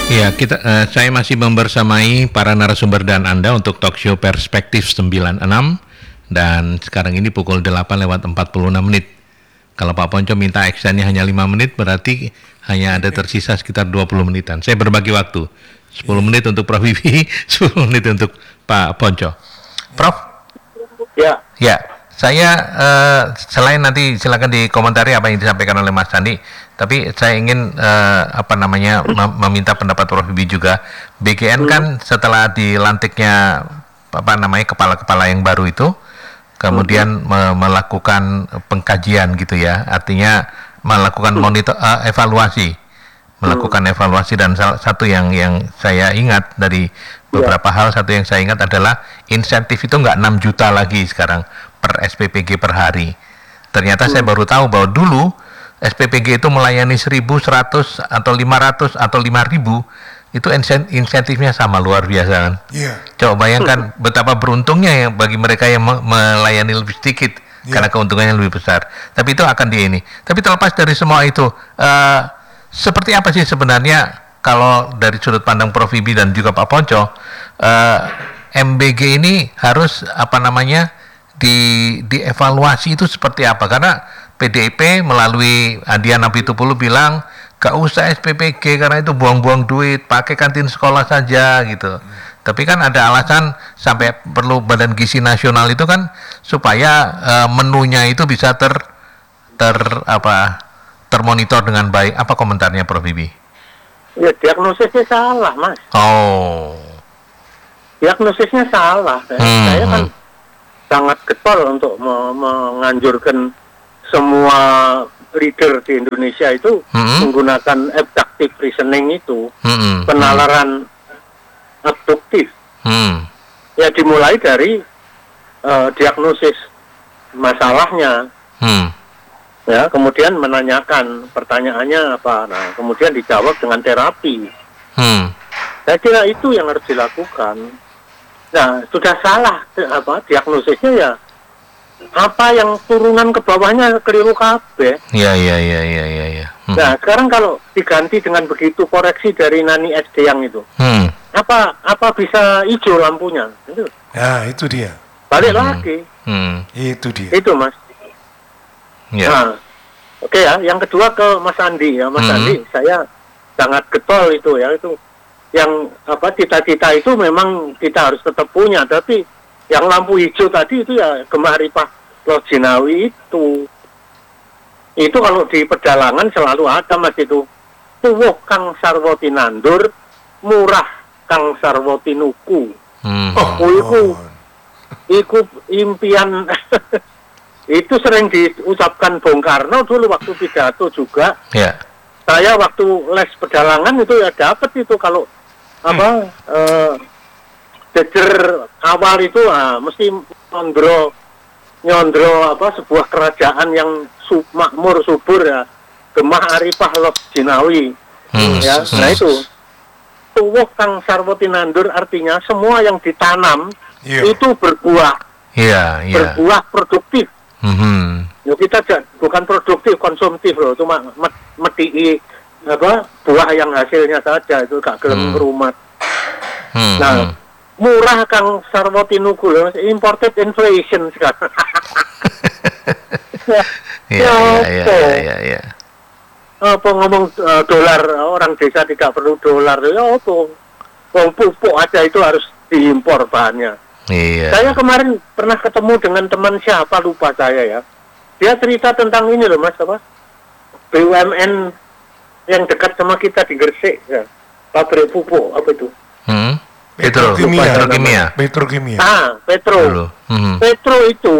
Ya, saya masih membersamai para narasumber dan Anda untuk talk show Perspektif 96 dan sekarang ini pukul 8:46. Kalau Pak Ponco minta actionnya hanya 5 menit, berarti hanya ada tersisa sekitar 20 menitan. Saya berbagi waktu. 10 menit untuk Prof. Wibi, 10 menit untuk Pak Ponco. Prof? Ya. Ya, saya selain nanti silakan dikomentari apa yang disampaikan oleh Mas Sandi, tapi saya ingin meminta pendapat Prof. Wibi juga. BGN kan setelah dilantiknya kepala-kepala yang baru itu, kemudian melakukan pengkajian gitu ya, artinya melakukan evaluasi, dan salah satu yang saya ingat dari beberapa hal, satu yang saya ingat adalah insentif itu nggak 6 juta lagi sekarang per SPPG per hari. Ternyata saya baru tahu bahwa dulu SPPG itu melayani 1.100 atau 500 atau 5.000, itu insentifnya sama, luar biasa kan. Coba bayangkan betapa beruntungnya ya bagi mereka yang melayani lebih sedikit, karena keuntungannya lebih besar. Tapi itu akan tapi terlepas dari semua itu, seperti apa sih sebenarnya kalau dari sudut pandang Prof. Wibi dan juga Pak Ponco, MBG ini harus dievaluasi itu seperti apa? Karena PDIP melalui Adian Apitupulu bilang gak usah SPPG karena itu buang-buang duit, pakai kantin sekolah saja gitu. Tapi kan ada alasan sampai perlu Badan Gizi Nasional itu kan supaya menunya itu bisa termonitor dengan baik. Apa komentarnya Prof. Wibi? Ya, diagnosisnya salah, Mas. Oh. Diagnosisnya salah. Saya kan sangat getol untuk menganjurkan semua leader di Indonesia itu menggunakan abductive reasoning itu, penalaran abduktif. Ya, dimulai dari diagnosis masalahnya. Ya, kemudian menanyakan pertanyaannya apa. Nah, kemudian dijawab dengan terapi. Saya kira itu yang harus dilakukan. Nah, sudah salah diagnosisnya ya. Apa yang turunan ke bawahnya keliru kabeh. Iya. Nah, sekarang kalau diganti dengan begitu koreksi dari Nani SD yang itu, apa bisa hijau lampunya? Itu. Ya, itu dia. Balik lagi. Itu dia. Itu, Mas. Ya. Nah, oke ya. Yang kedua ke Mas Andi ya, Mas Andi, saya sangat getol itu ya, itu yang cita-cita itu memang kita harus tetap punya, tapi yang lampu hijau tadi itu ya Gema Arifah Lojinawi itu kalau di pedalangan selalu ada, Mas, itu tuwuh kang sarwati nandur, murah kang sarwati nuku. Iku impian itu sering diucapkan Bung Karno dulu waktu pidato juga. Saya waktu les pedalangan itu ya dapat itu kalau jejer awal itu mesti nyondro sebuah kerajaan yang makmur subur ya, Gema Arifah Lojinawi. Ya, nah itu tuwuh kang sarwati nandur artinya semua yang ditanam itu berbuah. Berbuah produktif. Ya, kita bukan produktif, konsumtif loh, cuma medii buah yang hasilnya saja, itu gak gelem rumah. Nah, murah kang sarwati nuku loh, imported inflation sekarang. Iya. Apa ngomong dolar, orang desa tidak perlu dolar, ya apa? Pupuk aja itu harus diimpor bahannya. Iya. Saya kemarin pernah ketemu dengan teman siapa lupa saya ya. Dia cerita tentang ini loh, Mas, BUMN yang dekat sama kita di Gresik ya. Pabrik pupuk apa itu? Petrokimia. Petro. Petro itu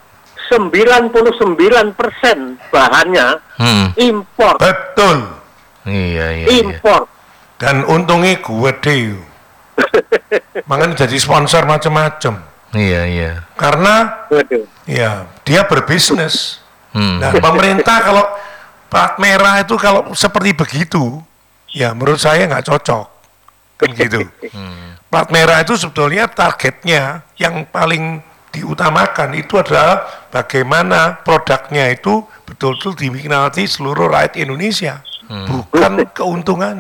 99% bahannya impor. Betul. Iya. Impor. Dan untungnya gue deh. Makanya jadi sponsor macam-macam. Iya. Karena ya dia berbisnis. Nah, pemerintah kalau plat merah itu kalau seperti begitu, ya menurut saya nggak cocok. Kan gitu. Plat merah itu sebetulnya targetnya yang paling diutamakan itu adalah bagaimana produknya itu betul-betul diminati seluruh rakyat Indonesia, bukan keuntungannya.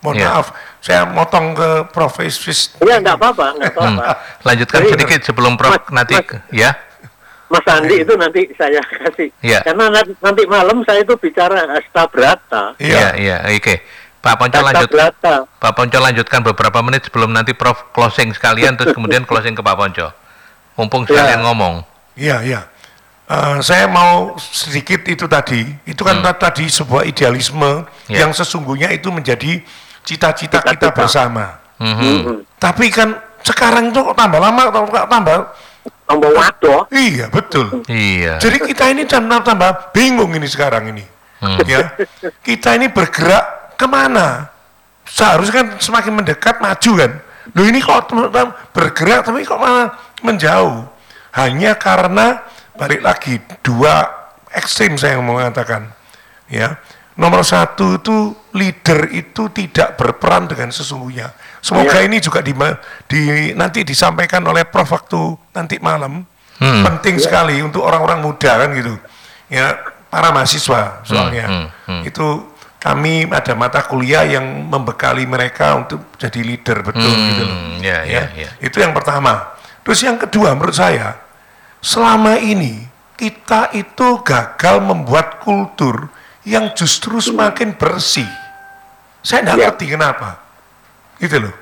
Mohon maaf, saya motong ke Prof. Isfis. Iya, nggak apa-apa. Lanjutkan sedikit sebelum Prof nanti, ya. Mas Andi itu nanti saya kasih. Karena nanti malam saya itu bicara Astabrata. Iya, oke. Pak Ponco lanjutkan beberapa menit sebelum nanti Prof closing sekalian, terus kemudian closing ke Pak Ponco. Mumpung sekalian ngomong. Iya. Saya mau sedikit itu tadi. Itu kan tadi sebuah idealisme yang sesungguhnya itu menjadi cita-cita kita bersama. Tapi kan sekarang itu kok tambah lama, tambah waduh. Iya, betul. Iya. Jadi kita ini tambah bingung ini sekarang ini. Ya. Kita ini bergerak kemana? Seharusnya kan semakin mendekat maju kan. Loh ini kok bergerak tapi kok malah menjauh. Hanya karena balik lagi dua ekstrim saya mau mengatakan. Ya. Nomor satu itu leader itu tidak berperan dengan sesungguhnya. Semoga ini juga nanti disampaikan oleh Prof waktu nanti malam. Penting sekali untuk orang-orang muda kan gitu. Ya, para mahasiswa soalnya. Itu kami ada mata kuliah yang membekali mereka untuk jadi leader betul gitu loh. Itu yang pertama. Terus yang kedua menurut saya, selama ini kita itu gagal membuat kultur yang justru semakin bersih. Saya tidak ngerti kenapa. Gitu loh.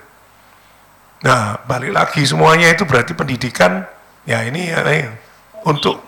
Nah, balik lagi semuanya itu berarti pendidikan ya ini untuk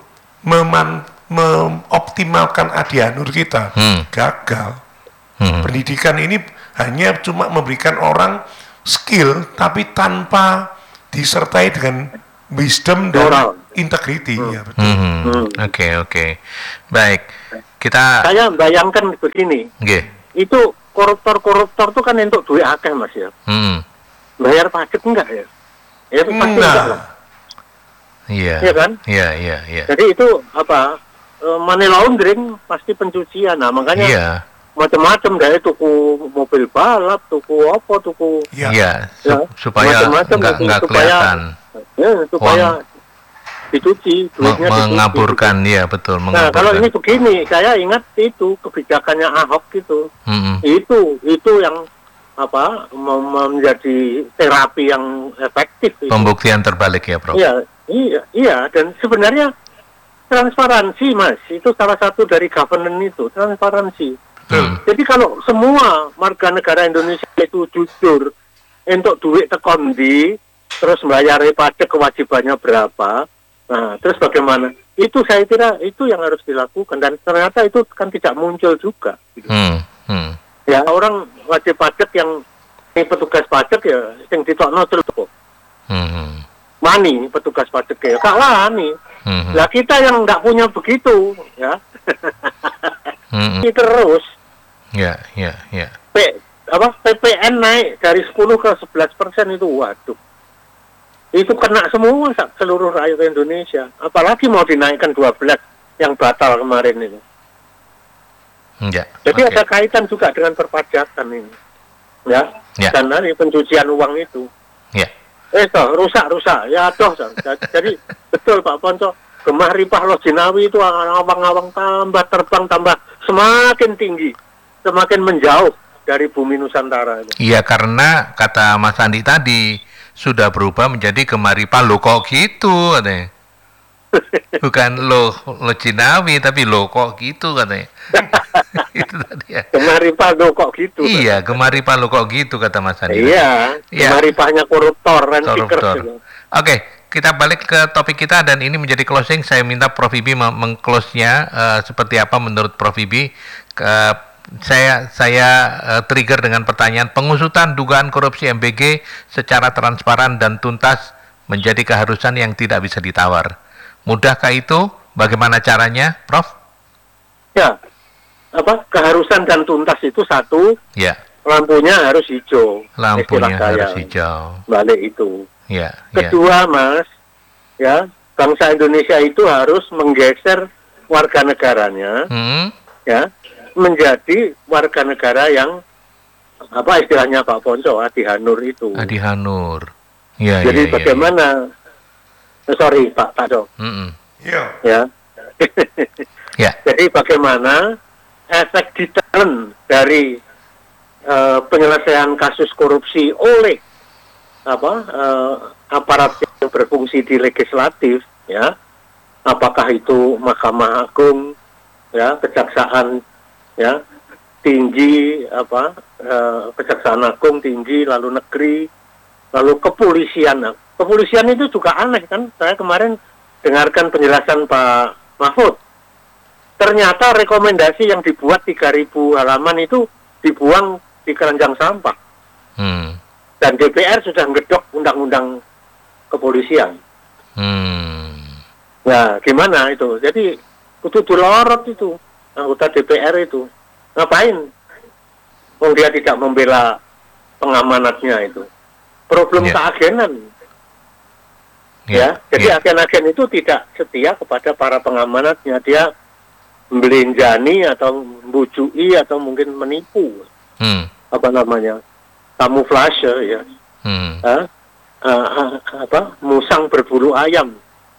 mengoptimalkan Adianur kita gagal. Pendidikan ini hanya cuma memberikan orang skill tapi tanpa disertai dengan wisdom dan integrity. Ya, betul. Oke. Baik. Saya bayangkan begini. Itu koruptor itu kan untuk duit akeh Mas ya. Bayar pajak enggak ya? Ya pasti enggak lah. Iya. Iya kan? Iya. Jadi itu money laundering pasti pencucian. Nah, makanya macam-macam dari tuku mobil balap, tuku supaya nggak kelihatan. Supaya dicuci, duitnya mengaburkan, ya betul. Nah, kalau ini begini, saya ingat itu kebijakannya Ahok gitu. Itu yang menjadi terapi yang efektif. Pembuktian terbalik ya, Prof. Iya, dan sebenarnya transparansi, Mas, itu salah satu dari governance itu, transparansi. Jadi kalau semua warga negara Indonesia itu jujur untuk duit tekondi, terus membayar pajak kewajibannya berapa, nah terus bagaimana? Itu saya kira itu yang harus dilakukan, dan ternyata itu kan tidak muncul juga. Gitu. Ya orang wajib pajak yang petugas pajak ya, yang ditokno terus kok. Mani petugas pajak ya, kalah nih. Lah kita yang nggak punya begitu, ya. Terus. Ya. PPN naik dari 10 ke 11% itu, waduh. Itu kena semua seluruh rakyat Indonesia. Apalagi mau dinaikkan 12 yang batal kemarin itu. Jadi ada kaitan juga dengan perpajakan ini. Ya. Dan ini pencucian uang itu. Rusak. Ya toh. Jadi betul Pak Ponco, Gemah Ripah Lojinawi itu awang-awang tambah terbang, tambah semakin tinggi, semakin menjauh dari bumi Nusantara itu. Iya, karena kata Mas Andi tadi sudah berubah menjadi Gemah Ripah lo kok gitu katanya. Bukan lo Lojinawi tapi lo kok gitu katanya. Itu tadi ya. Gemah Ripah lo kok gitu. Iya, Gemah Ripah lo kok gitu kata Mas Andi. Iya, Gemah Ripahnya koruptor dan koruptor. Oke, kita balik ke topik kita dan ini menjadi closing. Saya minta Prof Ibi meng-close-nya seperti apa menurut Prof Ibi. Saya trigger dengan pertanyaan, pengusutan dugaan korupsi MBG secara transparan dan tuntas menjadi keharusan yang tidak bisa ditawar. Mudahkah itu? Bagaimana caranya, Prof? Ya, keharusan dan tuntas itu satu. Ya. Lampunya harus hijau. Lampunya harus hijau. Balik itu. Ya. Kedua, Mas, ya, bangsa Indonesia itu harus menggeser warga negaranya, ya, menjadi warga negara yang istilahnya Pak Ponco, Adihanur itu. Adihanur. Ya. Jadi bagaimana? Sorry Pak Tado. Ya. Jadi bagaimana efek deterrent dari penyelesaian kasus korupsi oleh aparat yang berfungsi di legislatif, ya, apakah itu Mahkamah Agung, ya, kejaksaan, ya, tinggi, kejaksaan agung tinggi, lalu negeri, lalu kepolisian. Nah, kepolisian itu juga aneh kan? Saya kemarin dengarkan penjelasan Pak Mahfud. Ternyata rekomendasi yang dibuat 3.000 halaman itu dibuang di keranjang sampah. Dan DPR sudah ngedok undang-undang kepolisian. Nah, gimana itu? Jadi kudu dilorot itu anggota DPR itu. Ngapain? Dia tidak membela pengamanannya itu. Problem keagenan. Ya, jadi agen-agen itu tidak setia kepada para pengamanannya. Dia membelenjani atau membujui atau mungkin menipu. Kamuflase, ya. Musang berbulu ayam.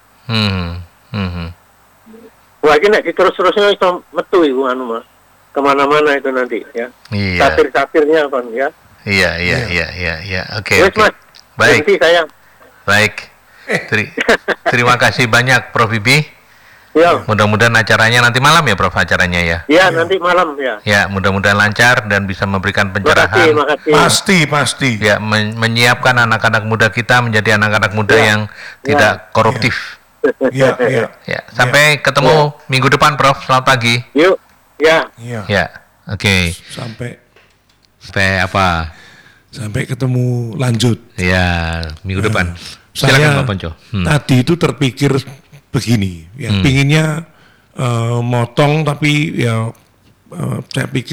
Wah, ini terus-terusnya itu metu itu kemana-mana itu nanti, ya. Satir-satirnya kan, ya. Iya. Oke. Baik. Saya. Baik. Terima kasih banyak Prof. Bibi. Ya. Mudah-mudahan acaranya nanti malam ya, Prof, acaranya ya. Ya, nanti malam ya. Ya, mudah-mudahan lancar dan bisa memberikan pencerahan. Makasih. Pasti. Ya, menyiapkan anak-anak muda kita menjadi anak-anak muda yang tidak koruptif. Ya. Sampai ketemu minggu depan, Prof. Selamat pagi. Yuk. Ya. Oke. Sampai apa? Sampai ketemu lanjut. Ya, minggu depan. Silakan Saya Pak Ponco. Tadi itu terpikir begini, ya, pinginnya motong tapi ya saya pikir